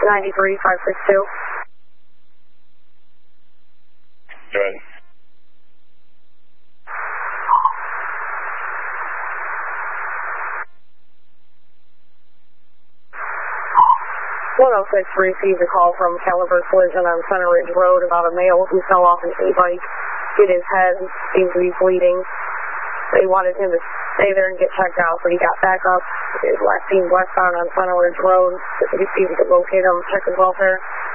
93562. Good. 106 received a call from Caliber Collision on Center Ridge Road about a male who fell off an e-bike, hit his head, seems to be bleeding. They wanted him to stay there and get checked out, but he got back up. He was seen westbound on Center Ridge Road. If you see if you could locate him, check his welfare.